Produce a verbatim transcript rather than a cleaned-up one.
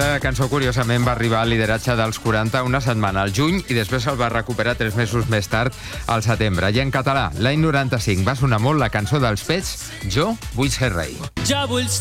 Aquesta cançó, curiosament, va arribar al lideratge dels quaranta una setmana al juny i després el va recuperar tres mesos més tard, al setembre. I en català, l'any noranta-cinc va sonar molt la cançó dels Pets, Jo vull ser rei. Jo vull